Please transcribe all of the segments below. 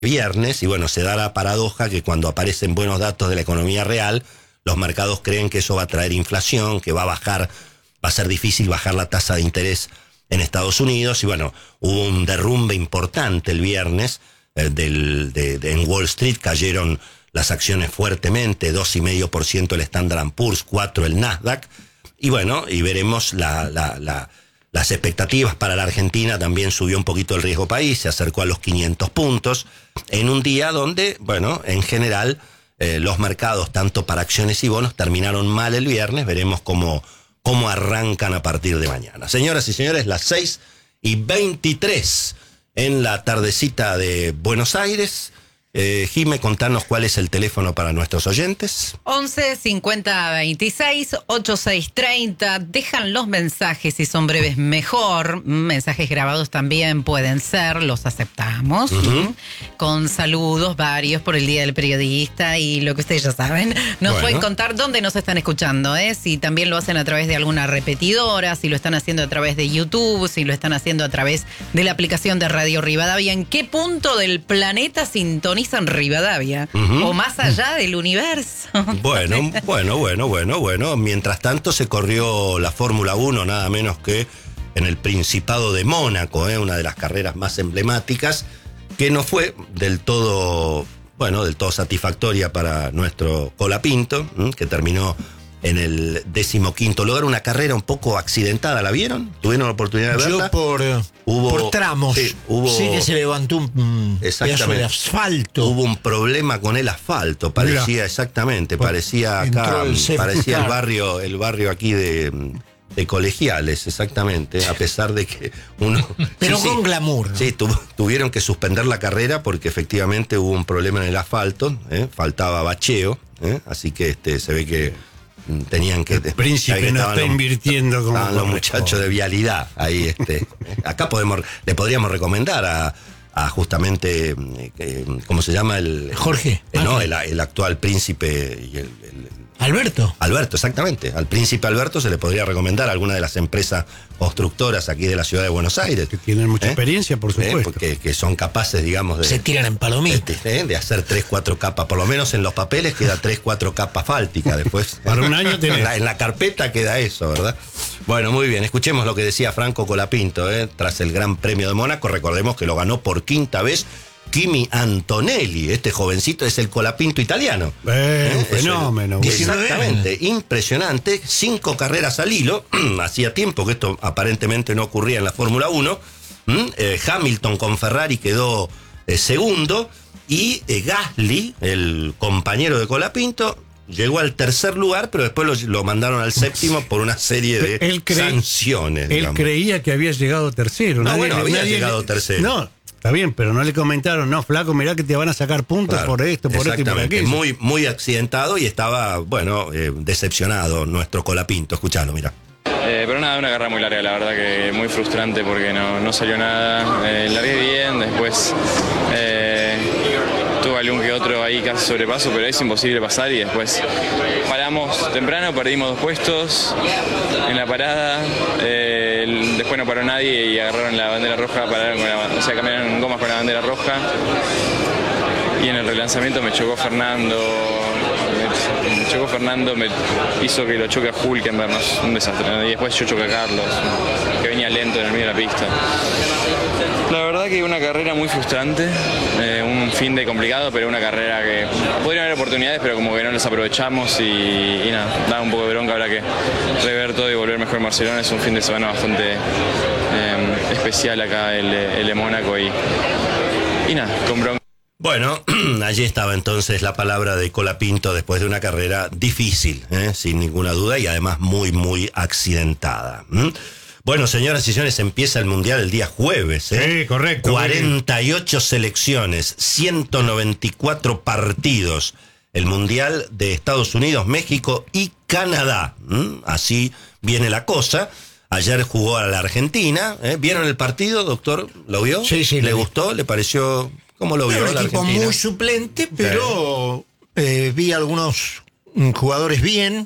viernes, y bueno, se da la paradoja que cuando aparecen buenos datos de la economía real, los mercados creen que eso va a traer inflación, que va a ser difícil bajar la tasa de interés en Estados Unidos, y bueno, hubo un derrumbe importante el viernes, en Wall Street cayeron las acciones fuertemente, 2,5% el Standard & Poor's, 4% el Nasdaq, y bueno, y veremos las expectativas para la Argentina. También subió un poquito el riesgo país, se acercó a los 500 puntos, en un día donde, bueno, en general, los mercados, tanto para acciones y bonos, terminaron mal el viernes. Veremos cómo arrancan a partir de mañana. Señoras y señores, las 6:23 en la tardecita de Buenos Aires. Jime, contanos cuál es el teléfono para nuestros oyentes. 11 50 26 86 30. Dejan los mensajes, si son breves mejor. Mensajes grabados también pueden ser, los aceptamos. Con saludos varios por el Día del Periodista y lo que ustedes ya saben. Nos pueden contar dónde nos están escuchando, si también lo hacen a través de alguna repetidora, si lo están haciendo a través de YouTube, si lo están haciendo a través de la aplicación de Radio Rivadavia. ¿En qué punto del planeta sintonizan Rivadavia? O más allá del universo. Bueno. Mientras tanto se corrió la Fórmula 1, nada menos que en el Principado de Mónaco, una de las carreras más emblemáticas, que no fue del todo satisfactoria para nuestro Colapinto, que terminó en el 15º lugar. Una carrera un poco accidentada, ¿la vieron? ¿Tuvieron la oportunidad de verla? Yo por tramos. Sí, que se levantó un pedazo de asfalto. Hubo un problema con el asfalto, parecía, exactamente, parecía acá, parecía el barrio aquí de Colegiales, exactamente, a pesar de que uno... Pero con glamour, ¿no? Sí, tuvieron que suspender la carrera porque efectivamente hubo un problema en el asfalto, faltaba bacheo, así que se ve que tenían que... El príncipe no está invirtiendo como... Estaban los muchachos de vialidad ahí. Acá le podríamos recomendar a justamente, ¿cómo se llama? Jorge. El actual príncipe y Alberto. Alberto, exactamente. Al príncipe Alberto se le podría recomendar a alguna de las empresas constructoras aquí de la ciudad de Buenos Aires. Que tienen mucha experiencia, por supuesto. Porque que son capaces, digamos, de... Se tiran en palomitas. De hacer 3-4 capas. Por lo menos en los papeles queda 3-4 capas fálticas. Después, para un año tenés. En la carpeta queda eso, ¿verdad? Bueno, muy bien. Escuchemos lo que decía Franco Colapinto, tras el Gran Premio de Mónaco. Recordemos que lo ganó por 5ª vez Kimi Antonelli. Este jovencito es el Colapinto italiano. Un fenómeno. Exactamente, impresionante. 5 carreras al hilo. Hacía tiempo que esto aparentemente no ocurría en la Fórmula 1. Hamilton con Ferrari quedó segundo. Y Gasly, el compañero de Colapinto, llegó al 3er lugar, pero después lo mandaron al 7º por una serie de sanciones. Él creía que había llegado tercero. Había llegado tercero. No, está bien, pero no le comentaron, no, flaco, mirá que te van a sacar puntos por esto, por esto y por aquello. Muy, muy accidentado, y estaba, decepcionado nuestro Colapinto. Escuchalo, mirá. Pero nada, una carrera muy larga, la verdad que muy frustrante porque no salió nada. Largué bien, después tuve algún que otro ahí casi sobrepaso, pero es imposible pasar, y después paramos temprano, perdimos 2 puestos en la parada, después no paró nadie y agarraron la bandera roja, cambiaron gomas con la bandera roja, y en el relanzamiento me chocó Fernando. Me hizo que lo choque a Hülkenberg, un desastre, ¿no? Y después yo choqué a Carlos, que venía lento en el medio de la pista. La verdad que una carrera muy frustrante, un fin de complicado, pero una carrera que podrían haber oportunidades, pero como que no las aprovechamos, y nada, da un poco de bronca. Habrá que rever todo y volver mejor en Barcelona. Es un fin de semana bastante especial acá, el de Mónaco, y nada, con bronca. Bueno, allí estaba entonces la palabra de Colapinto después de una carrera difícil, sin ninguna duda, y además muy, muy accidentada. Bueno, señoras y señores, empieza el Mundial el día jueves. Sí, correcto. 48 selecciones, 194 partidos. El Mundial de Estados Unidos, México y Canadá. Así viene la cosa. Ayer jugó a la Argentina. ¿Vieron el partido, doctor? ¿Lo vio? Sí. ¿Le gustó? ¿Le pareció? ¿Cómo lo vio? Un equipo muy suplente, pero vi algunos jugadores bien.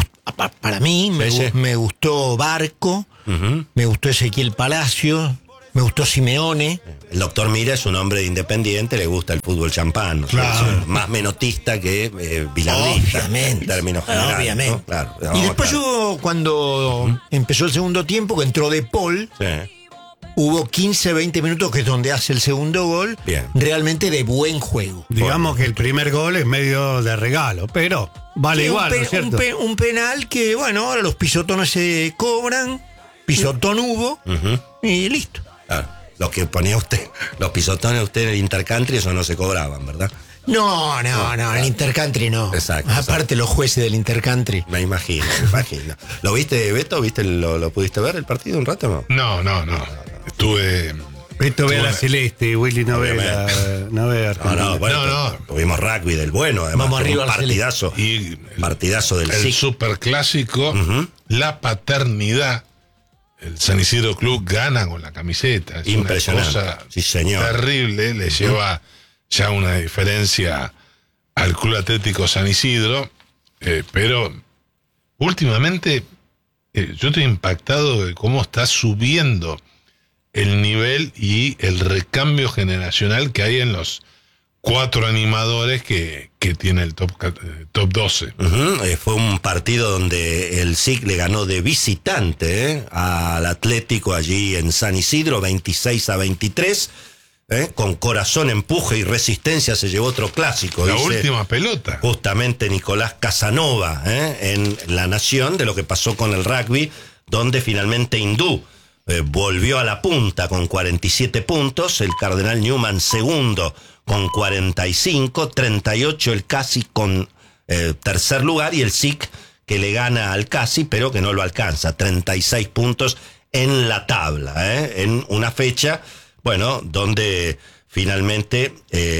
Para mí me gustó Barco, me gustó Ezequiel Palacio, Me gustó Simeone. El doctor Mira es un hombre de Independiente, le gusta el fútbol champán, ¿no? Claro. Más menotista que bilardista. Obviamente. En términos generales, Obviamente. ¿no? Claro. Y después claro. yo, cuando empezó el segundo tiempo, que entró De Paul, Sí. hubo 15, 20 minutos, que es donde hace el segundo gol, Bien. realmente de buen juego. Digamos que el primer gol es medio de regalo, pero vale Sí, igual, ¿no es cierto? un penal que, bueno, ahora los pisotones se cobran, pisotón hubo, y listo. Claro. Los que ponía usted, los pisotones usted en el intercountry, eso no se cobraban, ¿verdad? No, el intercountry no. Exacto, Aparte los jueces del intercountry. Me imagino. ¿Lo viste, Beto? ¿Lo pudiste ver el partido un rato? No. No. Estuve. Esto ve a la Celeste, Willy no ve a Argentina. Bueno, tuvimos rugby del bueno, además. Vamos arriba un al partidazo. Y Partidazo del el SIC. superclásico, la paternidad. El San Isidro Club gana con la camiseta. Es Impresionante. Una cosa Sí, señor. terrible. Le lleva ya una diferencia al Club Atlético San Isidro. Pero últimamente yo estoy impactado de cómo está subiendo el nivel y el recambio generacional que hay en los 4 animadores que tiene el top 12. Fue un partido donde el SIC le ganó de visitante al Atlético allí en San Isidro, 26-23. Con corazón, empuje y resistencia se llevó otro clásico. La dice última pelota. justamente Nicolás Casanova en La Nación, de lo que pasó con el rugby, donde finalmente Hindú volvió a la punta con 47 puntos, el Cardenal Newman segundo con 45, 38 el Casi con tercer lugar, y el SIC que le gana al Casi pero que no lo alcanza, 36 puntos en la tabla, en una fecha, bueno, donde finalmente,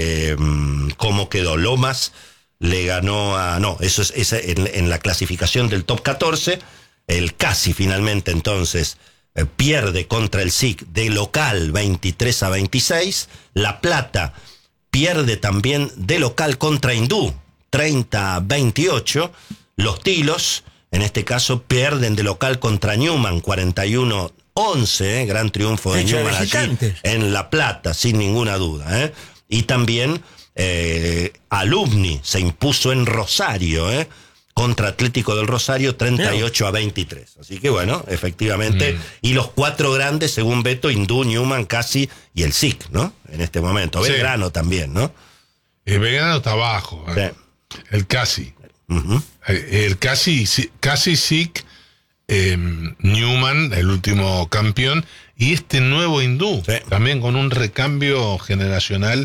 ¿cómo quedó? Lomas le ganó a... No, eso es en la clasificación del top 14, el Casi finalmente entonces pierde contra el SIC de local 23-26, La Plata pierde también de local contra Hindú 30-28, los Tilos en este caso pierden de local contra Newman 41-11, gran triunfo de Newman allí en La Plata, sin ninguna duda. Y también Alumni se impuso en Rosario, contra Atlético del Rosario 38-23. Así que bueno, efectivamente, y los 4 grandes, según Beto, Hindú, Newman, Casi y el SIC, ¿no? En este momento. Sí. Belgrano también, ¿no? Belgrano está abajo. Sí. El Casi. El Casi SIC, Newman, el último campeón, y este nuevo Hindú, Sí. también con un recambio generacional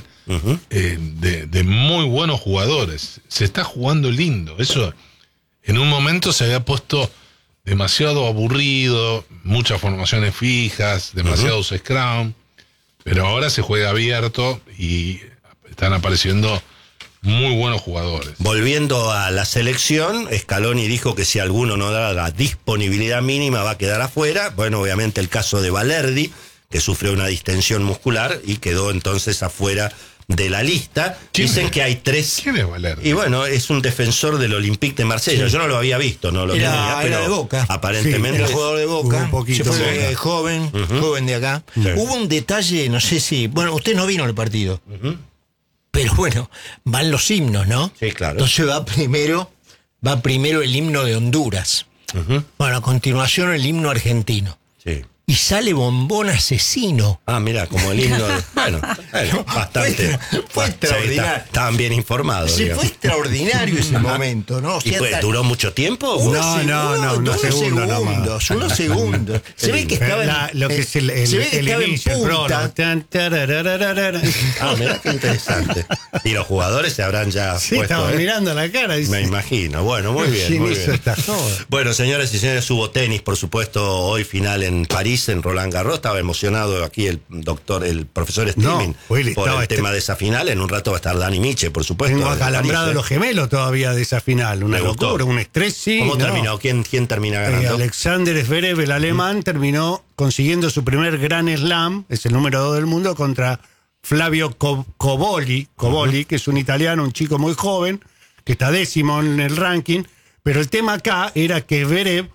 de muy buenos jugadores. Se está jugando lindo. Eso en un momento se había puesto demasiado aburrido, muchas formaciones fijas, demasiados scrum, pero ahora se juega abierto y están apareciendo muy buenos jugadores. Volviendo a la selección, Scaloni dijo que si alguno no da la disponibilidad mínima va a quedar afuera. Bueno, obviamente el caso de Valerdi, que sufrió una distensión muscular y quedó entonces afuera de la lista. Dicen que hay 3. ¿Quién es Valerdi? Y bueno, es un defensor del Olympique de Marsella. Yo no lo había visto, no lo tenía, pero era de Boca. aparentemente Era jugador de Boca, un poquito se fue de Boca. joven de acá. Sí. Hubo un detalle, no sé si... Bueno, usted no vino al partido. Pero bueno, van los himnos, ¿no? Sí, claro. Entonces va primero el himno de Honduras. Bueno, a continuación el himno argentino. Sí. Y sale Bombón Asesino. Ah, mira, como el himno de... Bueno, bastante... Fue extraordinario. Estaban bien informados. Se digamos. fue extraordinario ese momento, ¿no? O ¿Y sea, pues, duró mucho tiempo? No, unos segundos unos segundos. Se ve que estaba Lo que es el se ve que estaba en inicio, el prólogo. punta. Tan, tararararara. Ah, mira qué interesante. Y los jugadores se habrán ya Sí, puesto, estaba mirando la cara. Dice, Me imagino. Bueno, muy bien. ¿quién Muy hizo bien. esta joda? Bueno, señores y señores, hubo tenis, por supuesto, hoy final en París, en Roland Garros. Estaba emocionado aquí el profesor Streaming Willy, por estaba el tema de esa final. En un rato va a estar Dani Miche, por supuesto. Tengo desde acalambrado París, los gemelos todavía de esa final. Una ¿Le gustó? locura, un estrés, sí. ¿Cómo no. terminó? ¿Quién termina ganando? Alexander Zverev, el alemán, terminó consiguiendo su primer Grand Slam, es el número 2 del mundo, contra Flavio Coboli, que es un italiano, un chico muy joven, que está 10º en el ranking. Pero el tema acá era que Zverev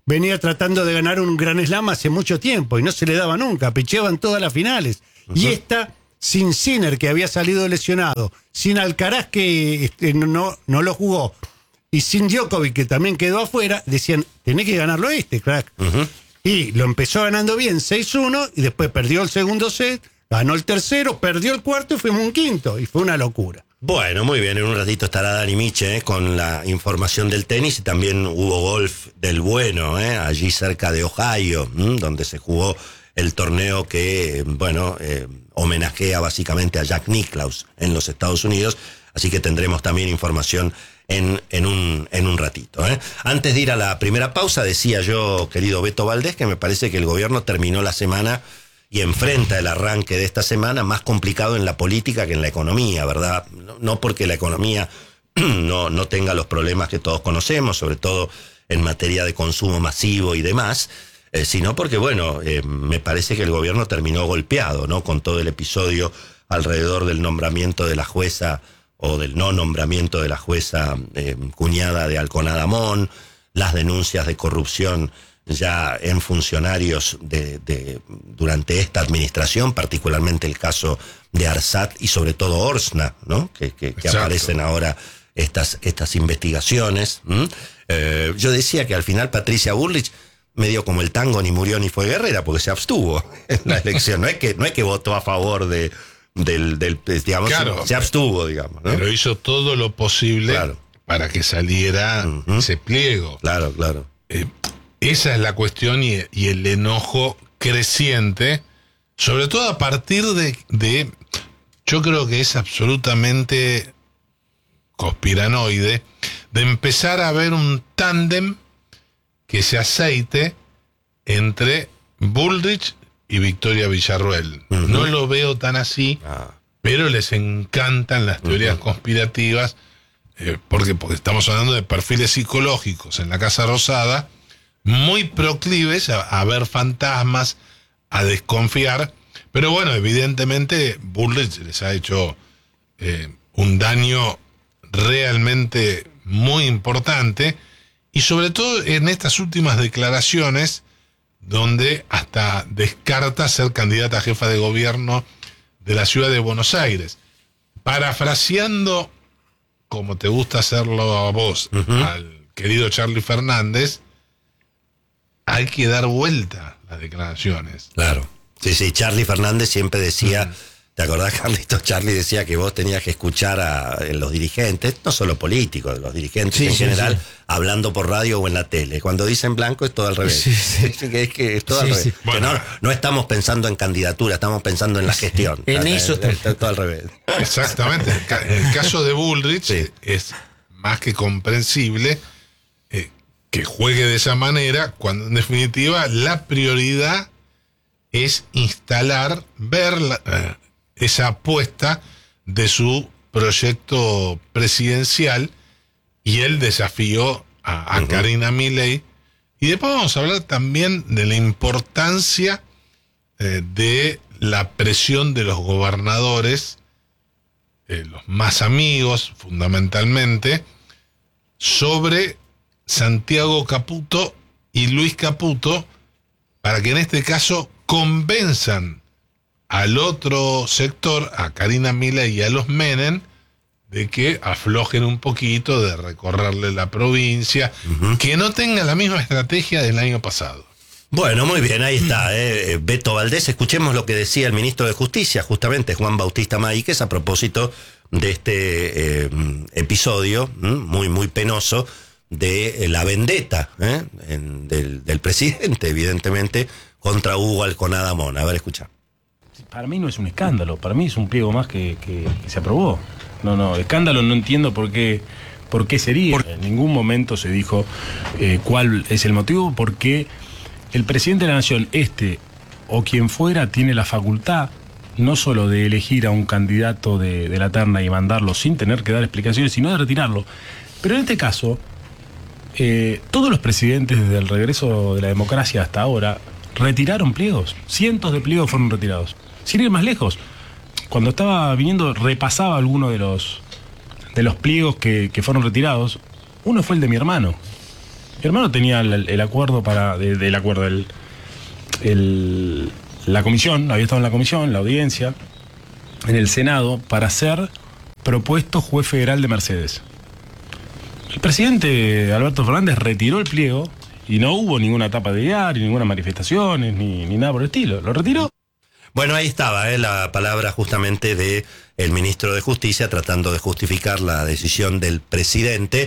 venía tratando de ganar un Grand Slam hace mucho tiempo y no se le daba nunca, picheaban todas las finales. Y esta, sin Sinner, que había salido lesionado, sin Alcaraz, que no lo jugó, y sin Djokovic, que también quedó afuera, decían, tenés que ganarlo crack. Y lo empezó ganando bien, 6-1, y después perdió el segundo set, ganó el tercero, perdió el cuarto y fuimos un quinto, y fue una locura. Bueno, muy bien, en un ratito estará Dani Miche con la información del tenis, y también hubo golf del bueno, allí cerca de Ohio, donde se jugó el torneo que, homenajea básicamente a Jack Nicklaus en los Estados Unidos, así que tendremos también información en un ratito. Antes de ir a la primera pausa, decía yo, querido Beto Valdés, que me parece que el gobierno terminó la semana y enfrenta el arranque de esta semana más complicado en la política que en la economía, ¿verdad? No porque la economía no tenga los problemas que todos conocemos, sobre todo en materia de consumo masivo y demás, sino porque, me parece que el gobierno terminó golpeado, ¿no? Con todo el episodio alrededor del nombramiento de la jueza o del no nombramiento de la jueza cuñada de Alconadamón, las denuncias de corrupción ya en funcionarios durante esta administración, particularmente el caso de Arsat y sobre todo Orsna, ¿no? Que aparecen ahora estas investigaciones. Yo decía que al final Patricia Bullrich, medio como el tango, ni murió ni fue guerrera, porque se abstuvo en la elección. No es que votó a favor digamos, claro, se abstuvo, digamos, ¿no? Pero hizo todo lo posible para que saliera ese pliego. Claro. Esa es la cuestión y el enojo creciente, sobre todo a partir de yo creo que es absolutamente conspiranoide, de empezar a ver un tándem que se aceite entre Bullrich y Victoria Villarruel. No lo veo tan así, pero les encantan las teorías conspirativas, porque estamos hablando de perfiles psicológicos en la Casa Rosada, muy proclives a ver fantasmas, a desconfiar, pero bueno, evidentemente Bullrich les ha hecho un daño realmente muy importante, y sobre todo en estas últimas declaraciones, donde hasta descarta ser candidata a jefa de gobierno de la ciudad de Buenos Aires. Parafraseando, como te gusta hacerlo a vos, al querido Charlie Fernández, hay que dar vuelta las declaraciones. Claro. Sí, Charlie Fernández siempre decía, ¿te acordás, Carlitos? Charlie decía que vos tenías que escuchar a los dirigentes, no solo políticos, los dirigentes en general, hablando por radio o en la tele. Cuando dicen blanco es todo al revés. Es que es todo al revés. Bueno, no estamos pensando en candidatura, estamos pensando en la gestión. En eso está todo al revés. Exactamente. En el caso de Bullrich es más que comprensible que juegue de esa manera, cuando en definitiva la prioridad es instalar, ver esa apuesta de su proyecto presidencial y el desafío a Karina Milei. Y después vamos a hablar también de la importancia de la presión de los gobernadores, los más amigos fundamentalmente, sobre Santiago Caputo y Luis Caputo, para que en este caso convenzan al otro sector, a Karina Milei y a los Menem, de que aflojen un poquito, de recorrerle la provincia, que no tengan la misma estrategia del año pasado. Bueno, muy bien, ahí está, Beto Valdés. Escuchemos lo que decía el ministro de Justicia, justamente Juan Bautista Maíquez, a propósito de este episodio muy penoso de la vendetta del presidente, evidentemente, contra Hugo Alconadamón. A ver, escucha. Para mí no es un escándalo, para mí es un pliego más que se aprobó. No, escándalo no entiendo por qué sería. En ningún momento se dijo cuál es el motivo, porque el presidente de la Nación, o quien fuera, tiene la facultad no solo de elegir a un candidato de la terna y mandarlo sin tener que dar explicaciones, sino de retirarlo. Pero en este caso, todos los presidentes desde el regreso de la democracia hasta ahora retiraron pliegos. Cientos de pliegos fueron retirados. Sin ir más lejos, cuando estaba viniendo repasaba algunos de los pliegos que fueron retirados. Uno fue el de mi hermano. Mi hermano tenía el acuerdo la comisión, había estado en la comisión, la audiencia, en el Senado, para ser propuesto juez federal de Mercedes. El presidente Alberto Fernández retiró el pliego y no hubo ninguna tapa de diario, ninguna manifestaciones, ni nada por el estilo. Lo retiró. Bueno, ahí estaba la palabra justamente de el ministro de Justicia tratando de justificar la decisión del presidente.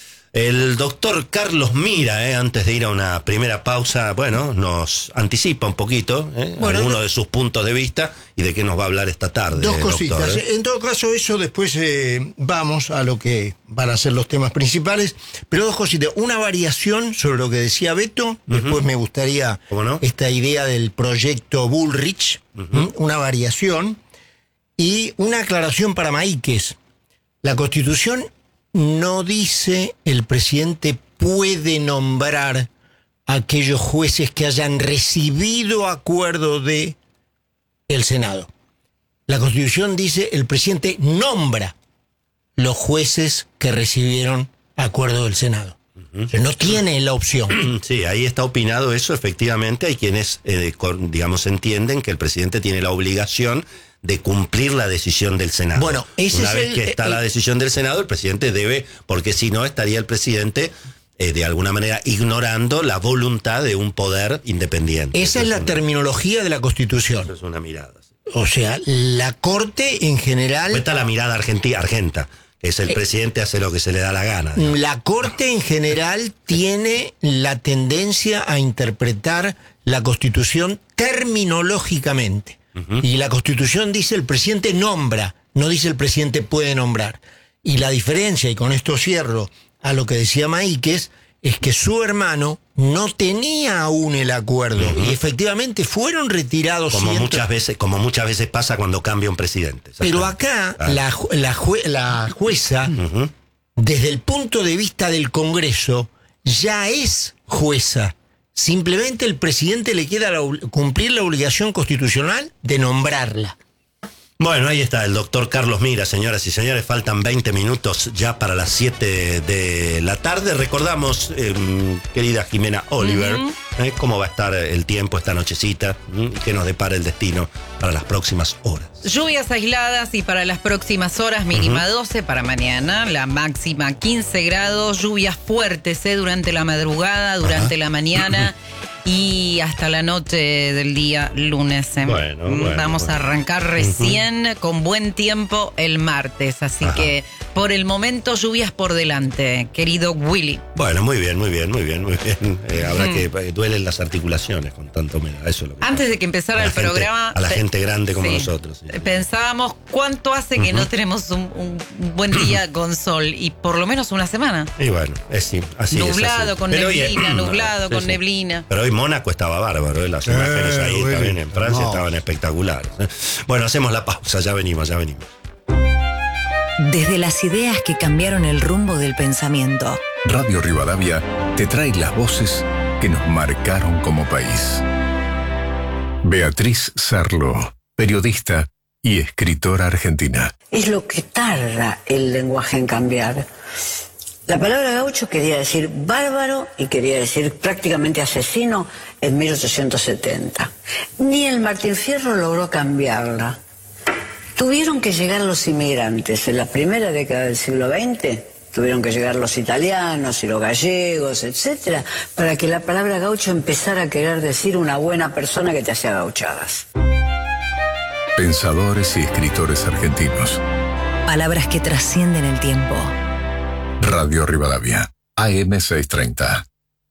El doctor Carlos Mira, antes de ir a una primera pausa, bueno, nos anticipa un poquito algunos de sus puntos de vista y de qué nos va a hablar esta tarde. Dos cositas. Doctor, En todo caso, eso después vamos a lo que van a ser los temas principales. Pero dos cositas. Una variación sobre lo que decía Beto. Después me gustaría esta idea del proyecto Bullrich. Una variación. Y una aclaración para Maíquez. La Constitución no dice el presidente puede nombrar a aquellos jueces que hayan recibido acuerdo de el Senado. La Constitución dice el presidente nombra los jueces que recibieron acuerdo del Senado. O sea, no tiene la opción. Sí, ahí está opinado eso, efectivamente. Hay quienes, digamos, entienden que el presidente tiene la obligación de cumplir la decisión del Senado. Bueno, una vez que está la decisión del Senado, el presidente debe, porque si no estaría el presidente de alguna manera ignorando la voluntad de un poder independiente. Esa es la terminología de la Constitución. Eso es una mirada. Sí. O sea, la Corte en general... Está la mirada argenta, que es el presidente hace lo que se le da la gana. ¿No? La Corte en general tiene la tendencia a interpretar la Constitución terminológicamente. Y la Constitución dice el presidente nombra, no dice el presidente puede nombrar. Y la diferencia, y con esto cierro a lo que decía Maíquez, es que su hermano no tenía aún el acuerdo. Y efectivamente fueron retirados como muchas veces pasa cuando cambia un presidente. Pero acá la jueza, desde el punto de vista del Congreso, ya es jueza. Simplemente el presidente le queda cumplir la obligación constitucional de nombrarla. Bueno, ahí está el doctor Carlos Mira, señoras y señores. Faltan 20 minutos ya para las 7 de la tarde. Recordamos, querida Jimena Oliver, cómo va a estar el tiempo esta nochecita y qué nos depara el destino para las próximas horas. Lluvias aisladas y para las próximas horas, mínima 12 para mañana, la máxima 15 grados, lluvias fuertes durante la madrugada, durante la mañana y hasta la noche del día lunes. Vamos a arrancar recién con buen tiempo el martes, así que por el momento lluvias por delante, querido Willy. Bueno, muy bien. Habrá que duelen las articulaciones con tanto humedad. Eso es lo que antes de que empezara el programa, a la gente grande como nosotros. Sí. Pensábamos cuánto hace que no tenemos un buen día con sol y por lo menos una semana. Y bueno, así nublado, es. con neblina, nublado, con neblina. Pero hoy Mónaco estaba bárbaro, las imágenes ahí también en Francia estaban espectaculares. Bueno, hacemos la pausa, ya venimos. Desde las ideas que cambiaron el rumbo del pensamiento. Radio Rivadavia te trae las voces que nos marcaron como país. Beatriz Sarlo, periodista y escritora argentina. Es lo que tarda el lenguaje en cambiar. La palabra gaucho quería decir bárbaro y quería decir prácticamente asesino en 1870. Ni el Martín Fierro logró cambiarla. Tuvieron que llegar los inmigrantes en la primera década del siglo XX. Tuvieron que llegar los italianos y los gallegos, etcétera, para que la palabra gaucho empezara a querer decir una buena persona que te hacía gauchadas. Pensadores y escritores argentinos. Palabras que trascienden el tiempo. Radio Rivadavia, AM 630.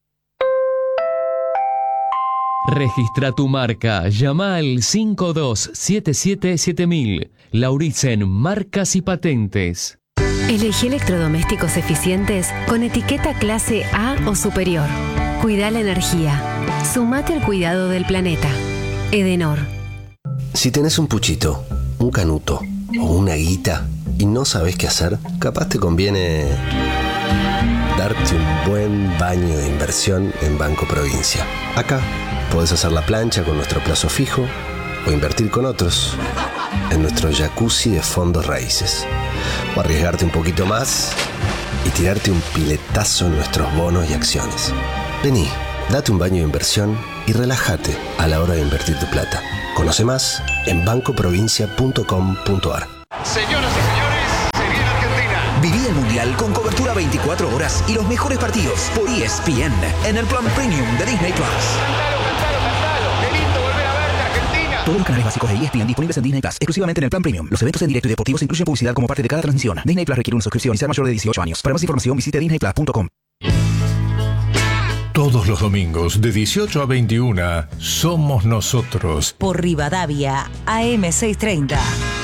Registra tu marca. Llama al 52777000. Lauritzen Marcas y Patentes. Elegí electrodomésticos eficientes con etiqueta clase A o superior. Cuida la energía. Sumate al cuidado del planeta. Edenor. Si tenés un puchito, un canuto o una guita y no sabés qué hacer, capaz te conviene darte un buen baño de inversión en Banco Provincia. Acá podés hacer la plancha con nuestro plazo fijo o invertir con otros en nuestro jacuzzi de fondos raíces. O arriesgarte un poquito más y tirarte un piletazo en nuestros bonos y acciones. Vení, date un baño de inversión y relájate a la hora de invertir tu plata. Conoce más en bancoprovincia.com.ar. Señoras y señores, se viene Argentina. Viví el Mundial con cobertura 24 horas y los mejores partidos por ESPN en el plan Premium de Disney Plus. Cantalo. Qué lindo volver a verte, Argentina. Todos los canales básicos de ESPN disponibles en Disney Plus, exclusivamente en el plan Premium. Los eventos en directo y deportivos incluyen publicidad como parte de cada transmisión. Disney Plus requiere una suscripción y ser mayor de 18 años. Para más información visite disneyplus.com. Todos los domingos de 18 a 21 somos nosotros. Por Rivadavia, AM630.